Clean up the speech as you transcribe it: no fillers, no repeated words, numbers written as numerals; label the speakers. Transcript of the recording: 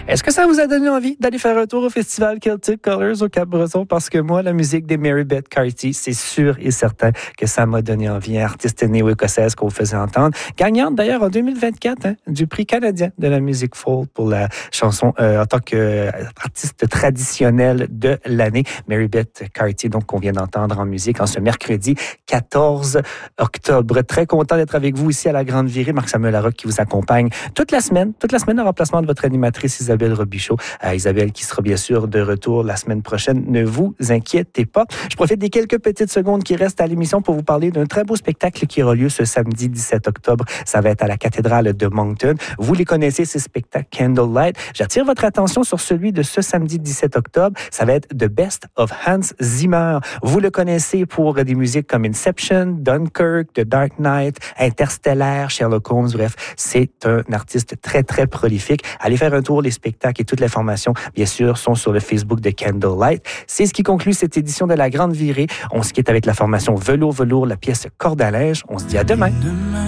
Speaker 1: Est-ce que ça vous a donné envie d'aller faire un tour au festival Celtic Colors au Cap-Breton? Parce que moi, la musique des Mary Beth Carty, c'est sûr et certain que ça m'a donné envie. Artiste néo-écossaise qu'on vous faisait entendre. Gagnante d'ailleurs en 2024 du prix canadien de la musique folk pour la chanson en tant qu'artiste traditionnelle de l'année. Mary Beth Carty, donc qu'on vient d'entendre en musique en ce mercredi 14 octobre. Très content d'être avec vous ici à la Grande Virée. Marc-Samuel Larocque qui vous accompagne toute la semaine en remplacement de votre animatrice Isabelle Robichaud. Isabelle qui sera bien sûr de retour la semaine prochaine. Ne vous inquiétez pas. Je profite des quelques petites secondes qui restent à l'émission pour vous parler d'un très beau spectacle qui aura lieu ce samedi 17 octobre. Ça va être à la cathédrale de Moncton. Vous les connaissez, ces spectacles Candlelight. J'attire votre attention sur celui de ce samedi 17 octobre. Ça va être The Best of Hans Zimmer. Vous le connaissez pour des musiques comme Inception, Dunkirk, The Dark Knight, Interstellar, Sherlock Holmes. Bref, c'est un artiste très, très prolifique. Allez faire un tour. Les spectacles et toute l'information, bien sûr, sont sur le Facebook de Candlelight. C'est ce qui conclut cette édition de La Grande Virée. On se quitte avec la formation Velours, la pièce Corde à linge. On se dit à demain.